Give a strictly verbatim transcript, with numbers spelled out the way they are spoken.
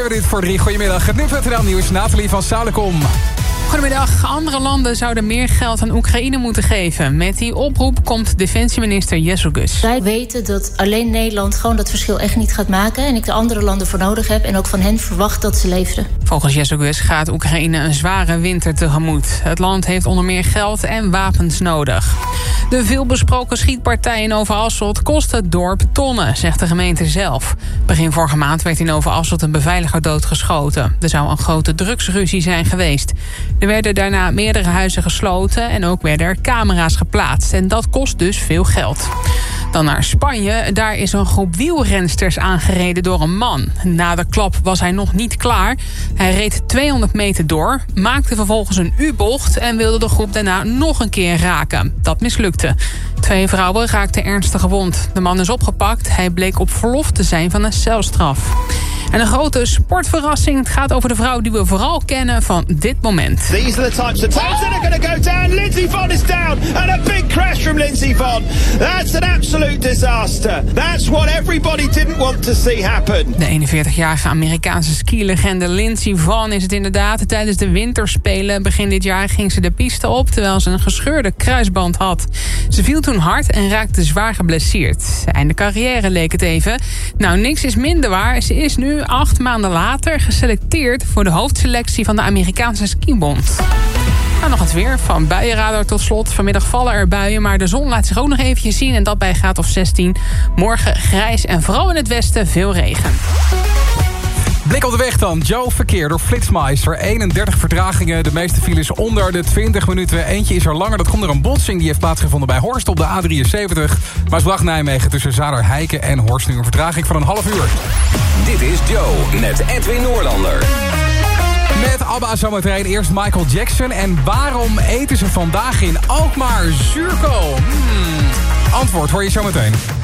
zeven minuten voor drie. Goedemiddag. Het nu.nl nieuws. Nathalie van Saulekom. Goedemiddag. Andere landen zouden meer geld aan Oekraïne moeten geven. Met die oproep komt defensieminister Jezus. Wij weten dat alleen Nederland gewoon dat verschil echt niet gaat maken. En ik de andere landen voor nodig heb. En ook van hen verwacht dat ze leveren. Volgens Jezus gaat Oekraïne een zware winter tegemoet. Het land heeft onder meer geld en wapens nodig. De veelbesproken schietpartij in Overasselt kost het dorp tonnen, zegt de gemeente zelf. Begin vorige maand werd in Overasselt een beveiliger doodgeschoten. Er zou een grote drugsruzie zijn geweest. Er werden daarna meerdere huizen gesloten en ook werden er camera's geplaatst. En dat kost dus veel geld. Dan naar Spanje. Daar is een groep wielrensters aangereden door een man. Na de klap was hij nog niet klaar. Hij reed tweehonderd meter door, maakte vervolgens een U-bocht en wilde de groep daarna nog een keer raken. Dat mislukte. Twee vrouwen raakten ernstig gewond. De man is opgepakt. Hij bleek op verlof te zijn van een celstraf. En een grote sportverrassing. Het gaat over de vrouw die we vooral kennen van dit moment. These are the types of times that are going to go down. Lindsey Vonn is down. And a big crash from Lindsey Vonn. That's an absolute disaster. That's what everybody didn't want to see happen. De eenenveertigjarige Amerikaanse skilegende Lindsey Vonn is het inderdaad. Tijdens de winterspelen begin dit jaar ging ze de piste op, terwijl ze een gescheurde kruisband had. Ze viel toen hard en raakte zwaar geblesseerd. Einde carrière leek het even. Nou, niks is minder waar. Ze is nu acht maanden later geselecteerd voor de hoofdselectie van de Amerikaanse skibond. Nou, nog het weer. Van buienradar tot slot. Vanmiddag vallen er buien, maar de zon laat zich ook nog eventjes zien. En dat bij graad of zestien. Morgen grijs en vooral in het westen veel regen. Blik op de weg dan. Joe, verkeer door Flitsmeister. eenendertig vertragingen. De meeste files onder de twintig minuten. Eentje is er langer. Dat komt door een botsing die heeft plaatsgevonden bij Horst op de A drieënzeventig. Maasbracht-Nijmegen tussen Zaarder-Heiken en Horst. Nu een vertraging van een half uur. Dit is Joe met Edwin Noorlander. Met ABBA zometeen eerst Michael Jackson. En waarom eten ze vandaag in Alkmaar zuurkool? Hmm. Antwoord hoor je zometeen.